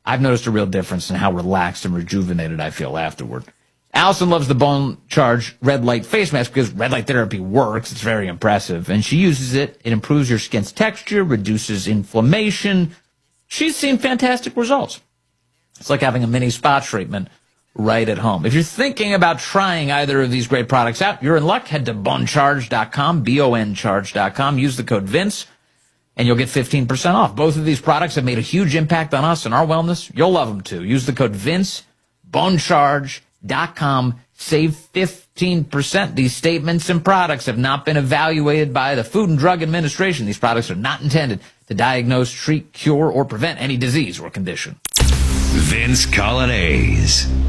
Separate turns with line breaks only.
I've noticed a real difference in how relaxed and rejuvenated I feel afterward. Allison loves the Bone Charge red light face mask because red light therapy works. It's very impressive. And she uses it. It improves your skin's texture, reduces inflammation. She's seen fantastic results. It's like having a mini spa treatment right at home. If you're thinking about trying either of these great products out, you're in luck. Head to bonecharge.com, BONcharge.com. Use the code Vince, and you'll get 15% off. Both of these products have made a huge impact on us and our wellness. You'll love them, too. Use the code Vince, bonecharge.com. Save 15%. These statements and products have not been evaluated by the Food and Drug Administration. These products are not intended to diagnose, treat, cure, or prevent any disease or condition.
Vince Coglianese.